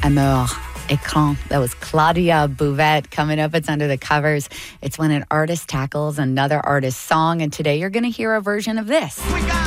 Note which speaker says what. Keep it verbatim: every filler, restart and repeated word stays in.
Speaker 1: Amour. Écran. That was Claudia Bouvette. Coming up, it's Under the Covers. It's when an artist tackles another artist's song, and today you're going to hear a version of this.